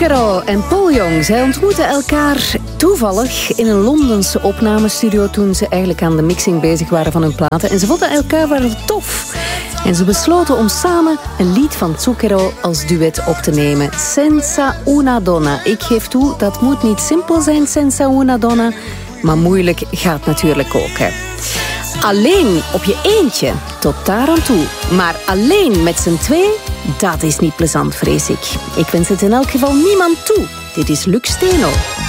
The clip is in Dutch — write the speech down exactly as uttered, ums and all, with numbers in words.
Zucchero en Paul Young, zij ontmoetten elkaar toevallig in een Londense opnamestudio toen ze eigenlijk aan de mixing bezig waren van hun platen. En ze vonden elkaar wel tof. En ze besloten om samen een lied van Zucchero als duet op te nemen. Senza una donna. Ik geef toe, dat moet niet simpel zijn, senza una donna. Maar moeilijk gaat natuurlijk ook, hè. Alleen op je eentje, tot daar aan toe. Maar alleen met z'n twee, dat is niet plezant, vrees ik. Ik wens het in elk geval niemand toe. Dit is Lux Steno.